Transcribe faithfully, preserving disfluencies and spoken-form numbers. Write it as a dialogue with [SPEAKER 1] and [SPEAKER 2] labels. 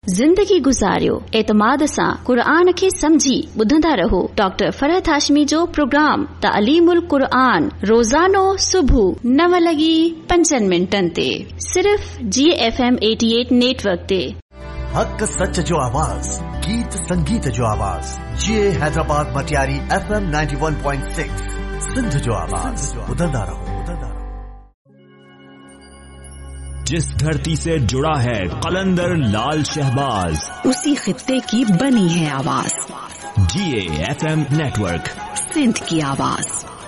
[SPEAKER 1] ज़िंदगी गुज़ारियो एतमाद सां क़ुरान खे समझी ॿुधंदा रहो। डॉक्टर फरहत हाशमी जो प्रोग्राम तालीमुल क़ुरान रोज़ानो सुबुह नव लॻी पंजनि मिंटनि ते सिर्फ़ जी एफ एम अठासी नेटवर्क ते।
[SPEAKER 2] हक सच जो आवाज़, गीत संगीत जो आवाज़, जी हैदराबाद मटियारी एफ एम इक्यानवे पॉइंट छह सिंध जो आवाज़, ॿुधंदा रहो।
[SPEAKER 3] जिस धरती से जुड़ा है कलंदर लाल शहबाज,
[SPEAKER 4] उसी खित्ते की बनी है आवाज।
[SPEAKER 3] जी एफ एम नेटवर्क,
[SPEAKER 4] सिंध की आवाज।